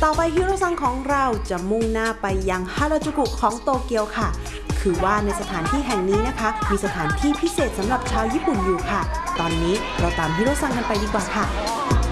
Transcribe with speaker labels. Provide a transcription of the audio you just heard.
Speaker 1: ต่อไปฮิโรซังของเราจะมุ่งหน้าไปยังฮาราจูกุของโตเกียวค่ะคือว่าในสถานที่แห่งนี้นะคะมีสถานที่พิเศษสำหรับชาวญี่ปุ่นอยู่ค่ะตอนนี้เราตามฮิโรซังกันไปดีกว่าค่ะ